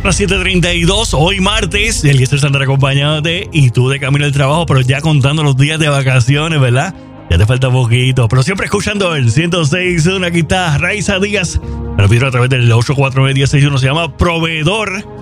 Las 7:32, hoy martes, Eliezer Santana acompañándote y tú de camino al trabajo, pero ya contando los días de vacaciones, ¿verdad? Ya te falta poquito, pero siempre escuchando el 106.1. Aquí está Raiza Díaz. Me lo pidieron a través del 849-1061. Se llama Proveedor.